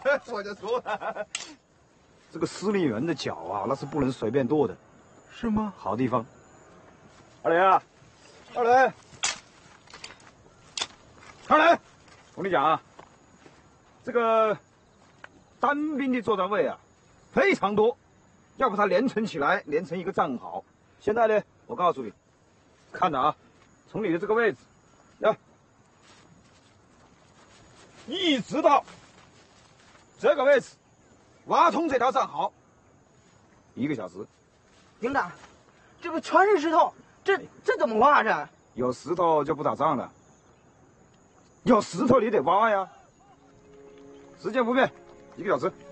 我就说了，这个司令员的脚啊，那是不能随便跺的。是吗？好地方。二雷啊，二雷，二雷，我跟你讲啊，这个单兵的作战位啊非常多，要把它连成起来，连成一个战壕。现在呢，我告诉你，看着啊，从你的这个位置，呀，一直到这个位置，挖通这条战壕，1个小时。 营长，这不全是石头，这怎么挖着？ 有石头就不打仗了，有石头你得挖呀。时间不变，1个小时。